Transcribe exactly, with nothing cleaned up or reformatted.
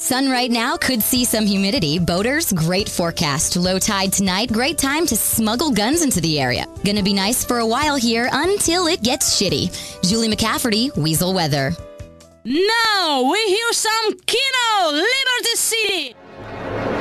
Sun right now, could see some humidity. Boaters, great forecast. Low tide tonight, great time to smuggle guns into the area. Gonna be nice for a while here until it gets shitty. Julie McCafferty, Weasel Weather. Now we hear some Kino, Liberty City.